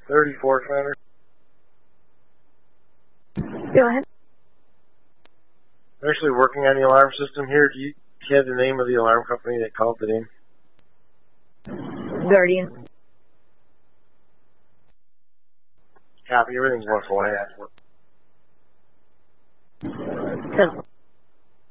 34, Commander. Go ahead. I'm actually working on the alarm system here. Do you have the name of the alarm company that called it in? Guardian. Copy. Everything's 1-4. So,